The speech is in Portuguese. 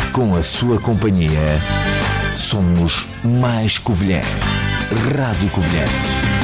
Com a sua companhia, somos mais Covilhã. Rádio Covilhã.